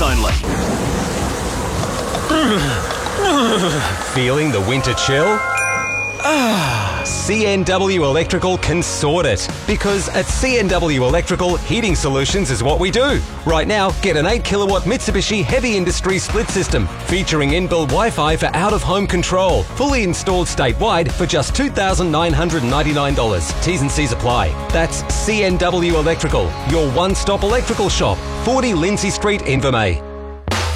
months only. Feeling the winter chill? CNW Electrical can sort it. Because at CNW Electrical, heating solutions is what we do. Right now, get an 8 kilowatt Mitsubishi Heavy Industry split system featuring inbuilt Wi-Fi for out-of-home control. Fully installed statewide for just $2,999. T's and C's apply. That's CNW Electrical, your one-stop electrical shop. 40 Lindsay Street, Invermay.